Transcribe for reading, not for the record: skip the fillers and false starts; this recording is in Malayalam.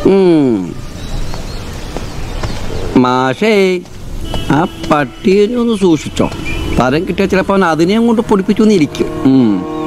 മാഷേ, ആ പട്ടിയെ ഒന്ന് സൂക്ഷിച്ചോ. തരം കിട്ടിയാൽ ചിലപ്പോൾ അവൻ അതിനെ കൊണ്ട് പൊടിപ്പിച്ചു എന്നിരിക്കും.